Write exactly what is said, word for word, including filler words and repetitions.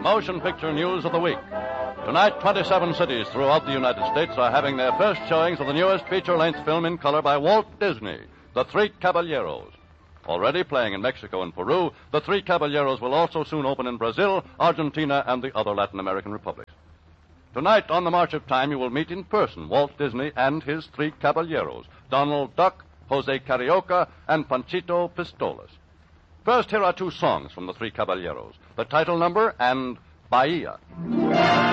Motion Picture News of the Week. Tonight, twenty-seven cities throughout the United States are having their first showings of the newest feature-length film in color by Walt Disney, The Three Caballeros. Already playing in Mexico and Peru, The Three Caballeros will also soon open in Brazil, Argentina, and the other Latin American republics. Tonight, on the March of Time, you will meet in person Walt Disney and his Three Caballeros, Donald Duck, Jose Carioca, and Panchito Pistolas. First, here are two songs from The Three Caballeros, the title number and Bahia.